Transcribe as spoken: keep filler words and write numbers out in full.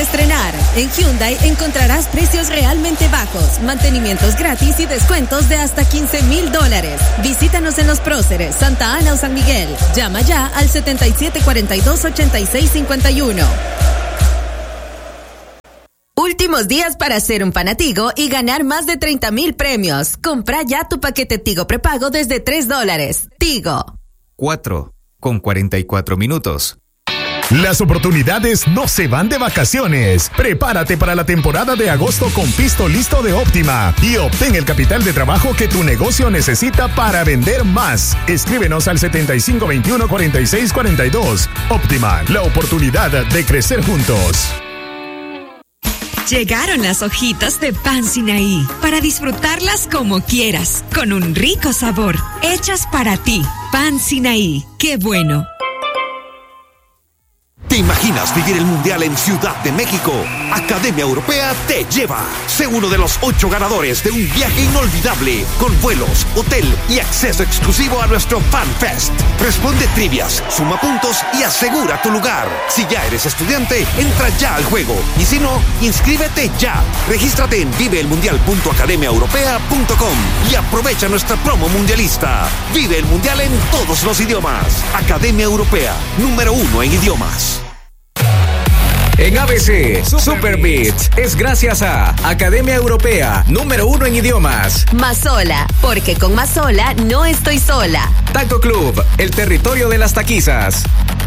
de estrenar. En Hyundai encontrarás precios realmente bajos, mantenimientos gratis y descuentos de hasta quince mil dólares. Visítanos en Los Próceres, Santa Ana o San Miguel. Llama ya al setenta y siete cuarenta y dos, ochenta y seis cincuenta y uno. Últimos días para hacer un Panatigo y ganar más de treinta mil premios. Compra ya tu paquete Tigo prepago desde tres dólares. Tigo. cuatro con cuarenta y cuatro minutos. Las oportunidades no se van de vacaciones. Prepárate para la temporada de agosto con Pisto Listo de Óptima y obtén el capital de trabajo que tu negocio necesita para vender más. Escríbenos al setenta y cinco veintiuno, cuarenta y seis cuarenta y dos. Óptima, la oportunidad de crecer juntos. Llegaron las hojitas de pan Sinaí para disfrutarlas como quieras, con un rico sabor, hechas para ti. Pan Sinaí, qué bueno. ¿Te imaginas vivir el Mundial en Ciudad de México? Academia Europea te lleva. Sé uno de los ocho ganadores de un viaje inolvidable con vuelos, hotel y acceso exclusivo a nuestro Fan Fest. Responde trivias, suma puntos y asegura tu lugar. Si ya eres estudiante, entra ya al juego. Y si no, inscríbete ya. Regístrate en vive el mundial punto academia europea punto com y aprovecha nuestra promo mundialista. Vive el Mundial en todos los idiomas. Academia Europea, número uno en idiomas. En A B C, Super Beats es gracias a Academia Europea, número uno en idiomas. Mazola, porque con Mazola no estoy sola. Taco Club, el territorio de las taquizas.